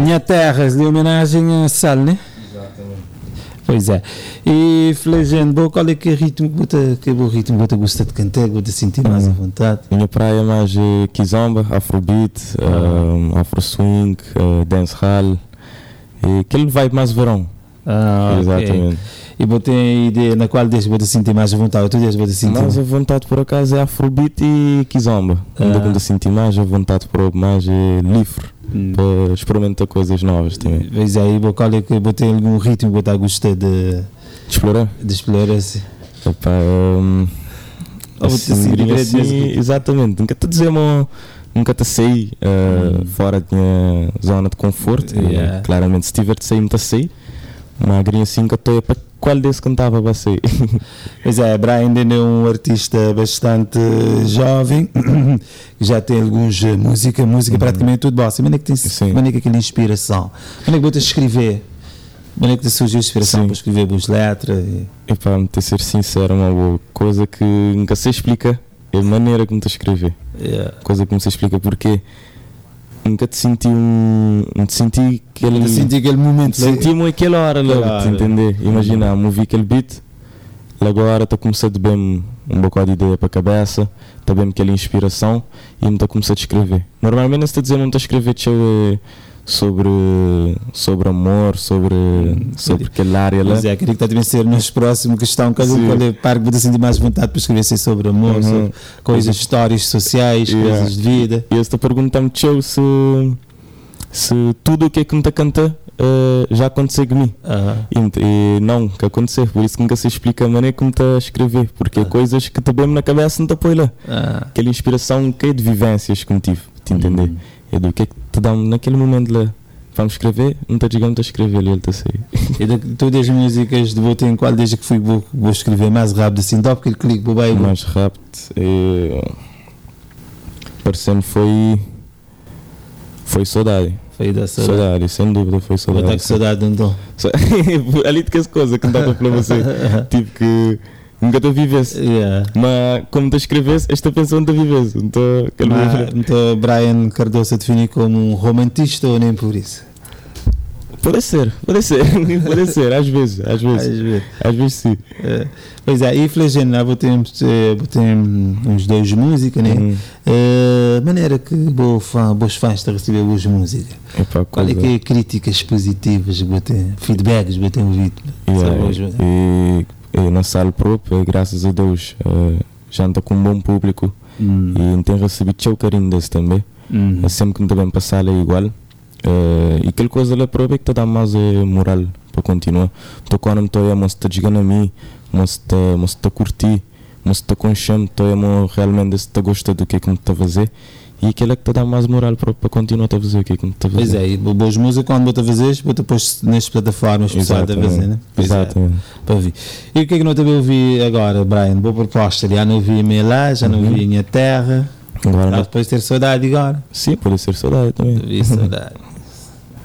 Minha Terra, de homenagem a Sal, né? Exatamente. Pois é. E Flagendo, qual é que é o ritmo que você gosta de cantar, que você sentir mais à vontade? Minha praia é mais kizomba, afrobeat, afro swing, dancehall, e aquele vibe mais verão. Exatamente. Okay. E você tem ideia na qual deixa você sentir mais à vontade? Tu deixa você sentir mais à vontade por acaso é afrobeat e kizomba. Onde sentir mais à vontade por mais livre. Para experimentar coisas novas também. Pois aí, qual é que tem algum ritmo que você está gostando de explorar? De explorar assim. Epá, assim, exatamente. Nunca te dizer, nunca te saí fora da minha zona de conforto. E, claramente, se tiver de sair, me te sair. Uma agrinha assim que eu estou para qual desse cantava para sair. Pois é, Brian ainda é um artista bastante jovem, que já tem alguns música praticamente tudo bom. Como é que tem aquela inspiração? Como é que você escrever? Como é que te surgiu a inspiração para escrever boas letras? E para me ter ser sincero, uma boa coisa que nunca se explica é a maneira como te escrever. Coisa que não se explica porque nunca te senti aquele momento, senti-me aquela hora logo, te entender? Imagina, movi aquele beat, agora estou começando bem um bocado de ideia para a cabeça, está bem aquela inspiração e me estou começando a escrever. Normalmente não estou a dizer, não estou a escrever sobre amor, sobre aquela área lá. Mas queria que também ser nos próximos questão, caso eu pare que você sentir mais vontade para escrever sobre amor, sobre coisas, histórias sociais, coisas de vida. E eu estou perguntando se tudo o que é que me está a cantar já aconteceu comigo. E não, que aconteceu, por isso que nunca se explica a maneira como está a escrever, porque é coisas que te bem na cabeça não te apoia lá. Aquela inspiração que é de vivências que me tive, te entender? É do que é que te dá naquele momento lá. Vamos escrever, não está chegando a escrever ali, ele está a sair. E de todas as músicas de Botem, qual desde que fui vou escrever mais rápido assim, dá porque ele clica bem. Mais rápido, parecendo foi Saudade. Foi da Saudade, sem dúvida foi Saudade. Está com saudade então. Ali de que as coisas que não dá para você, tipo que nunca te vivesse, mas como te escrevesse, esta pessoa não te vivesse. Então Brian Cardoso define como um romantista ou nem por isso? Pode ser, às vezes sim. Pois é, e Flagendo, vou ter uns dois músicas, né? Maneira que bons fãs estão a receber boas músicas. Qual é que é críticas positivas, feedbacks, ouvido? E na sala própria, graças a Deus, já está com um bom público e tem recebido seu carinho desse também. Sempre que me também passar é igual. E aquela coisa lá prova é que te dá mais moral para continuar. Então quando me estou a chegando a mim, mas te curtir, mas te consciente, estou realmente se te gosta do que é que me está a fazer. E aquilo é que te dá mais moral para continuar a fazer o que é que me está a fazer. Pois é, e boas músicas quando você fazer, você depois nas plataformas pessoal a fazer, né? Exatamente. Para ouvir. E o que é que não também ouvi agora, Brian? Boa proposta, já não ouvi Melá, já não ouvi Minha Terra. Agora depois ter saudade agora. Sim, pode ser saudade também. Saudade.